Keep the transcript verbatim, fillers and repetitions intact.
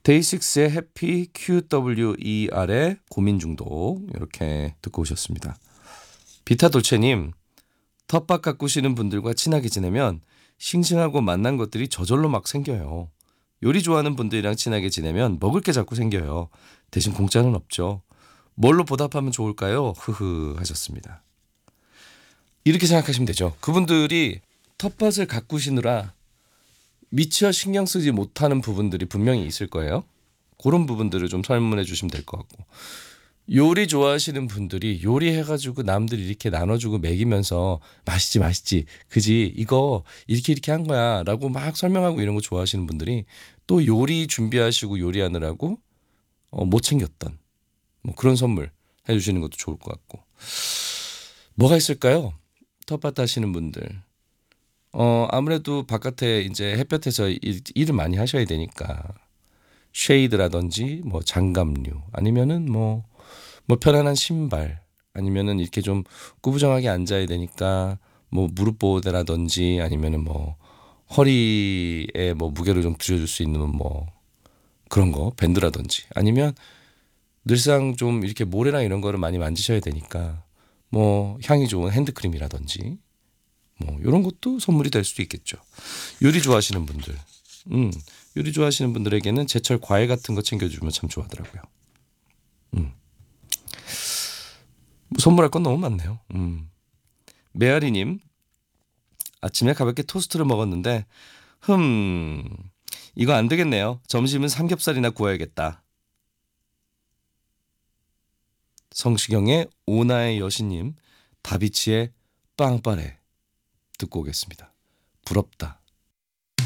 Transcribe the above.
데이식스의 해피, 큐더블유이알의 고민 중독 이렇게 듣고 오셨습니다. 비타돌체님, 텃밭 가꾸시는 분들과 친하게 지내면 싱싱하고 맛난 것들이 저절로 막 생겨요. 요리 좋아하는 분들이랑 친하게 지내면 먹을 게 자꾸 생겨요. 대신 공짜는 없죠. 뭘로 보답하면 좋을까요? 흐흐 하셨습니다. 이렇게 생각하시면 되죠. 그분들이 텃밭을 가꾸시느라 미처 신경 쓰지 못하는 부분들이 분명히 있을 거예요. 그런 부분들을 좀 설문해 주시면 될 것 같고, 요리 좋아하시는 분들이 요리해가지고 남들 이렇게 나눠주고 먹이면서 맛있지 맛있지 그지 이거 이렇게 이렇게 한 거야 라고 막 설명하고 이런 거 좋아하시는 분들이 또 요리 준비하시고 요리하느라고 어, 못 챙겼던 뭐 그런 선물 해주시는 것도 좋을 것 같고, 뭐가 있을까요? 텃밭 하시는 분들 어 아무래도 바깥에 이제 햇볕에서 일, 일을 많이 하셔야 되니까 쉐이드라든지 뭐 장갑류 아니면은 뭐 뭐 편안한 신발 아니면은 이렇게 좀 구부정하게 앉아야 되니까 뭐 무릎 보호대라든지 아니면은 뭐 허리에 뭐 무게를 좀 줄여줄 수 있는 뭐 그런 거 밴드라든지 아니면 늘상 좀 이렇게 모래랑 이런 거를 많이 만지셔야 되니까 뭐 향이 좋은 핸드크림이라든지 뭐 이런 것도 선물이 될 수도 있겠죠. 요리 좋아하시는 분들, 음 요리 좋아하시는 분들에게는 제철 과일 같은 거 챙겨주면 참 좋아하더라고요. 음. 선물할 건 너무 많네요. 음. 메아리님, 아침에 가볍게 토스트를 먹었는데, 흠, 이거 안 되겠네요. 점심은 삼겹살이나 구워야겠다. 성시경의 오나의 여신님, 다비치의 빵빠레 듣고 오겠습니다. 부럽다.